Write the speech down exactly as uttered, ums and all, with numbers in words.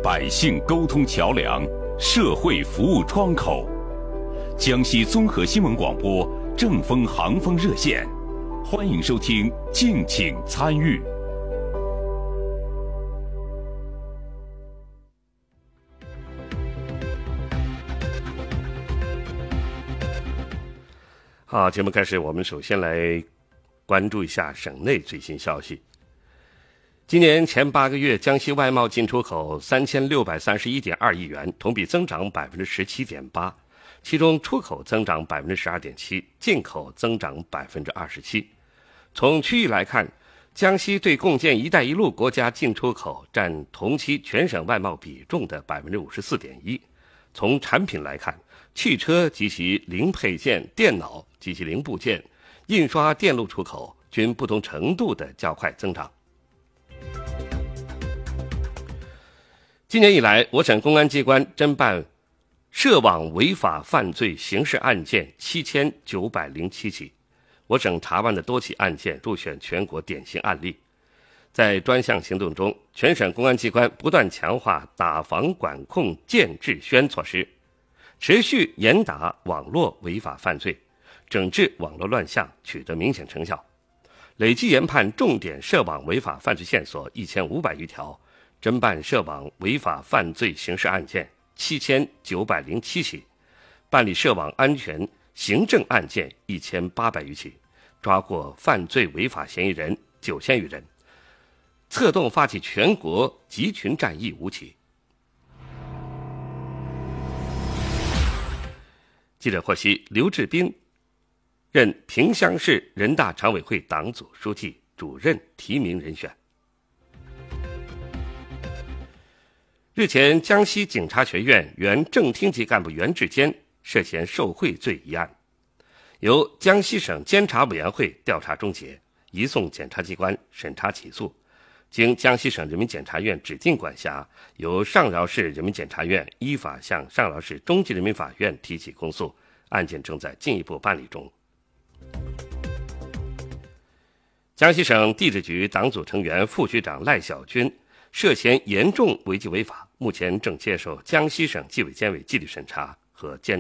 百姓沟通桥梁、社会服务窗口。江西综合新闻广播正风航风热线，欢迎收听，敬请参与。 好，节目开始，我们首先来关注一下省内最新消息。今年前八个月，江西外贸进出口三千六百三十一点二亿元，同比增长百分之十七点八，其中出口增长百分之十二点七，进口增长百分之二十七。从区域来看，江西对共建“一带一路”国家进出口占同期全省外贸比重的百分之五十四点一。从产品来看，汽车及其零配件、电脑及其零部件、印刷电路出口均不同程度的较快增长。今年以来，我省公安机关侦办涉网违法犯罪刑事案件七千九百零七起，我省查办的多起案件入选全国典型案例。在专项行动中，全省公安机关不断强化打防管控建治宣措施，持续严打网络违法犯罪，整治网络乱象取得明显成效，累计研判重点涉网违法犯罪线索一千五百余条，侦办涉网违法犯罪刑事案件七千九百零七起，办理涉网安全行政案件一千八百余起，抓获犯罪违法嫌疑人九千余人，策动发起全国集群战役五起。记者获悉，刘志斌任萍乡市人大常委会党组书记、主任提名人选。日前，江西警察学院原正厅级干部袁志坚涉嫌受贿罪一案，由江西省监察委员会调查终结，移送检察机关审查起诉，经江西省人民检察院指定管辖，由上饶市人民检察院依法向上饶市中级人民法院提起公诉，案件正在进一步办理中。江西省地质局党组成员、副局长赖小军涉嫌严重违纪违法，目前正接受江西省纪委监委纪律审查和监